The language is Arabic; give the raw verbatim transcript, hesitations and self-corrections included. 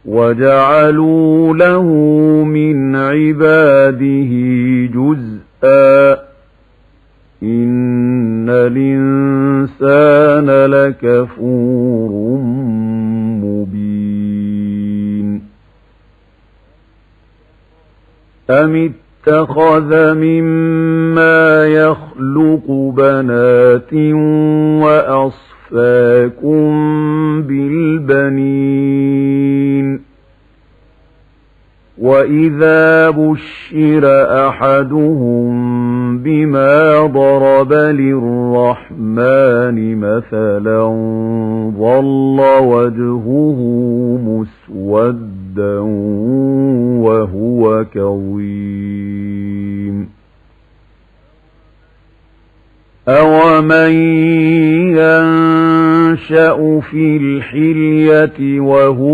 وجعلوا له من عباده جزءا إن الإنسان لكفور مبين أم اتخذ مما يخلق بنات وأصفاكم بالبنين وإذا بشر أحدهم بما ضرب للرحمن مثلا ظل وجهه مسودا وهو كظيم أومن ينشأ في الحلية وهو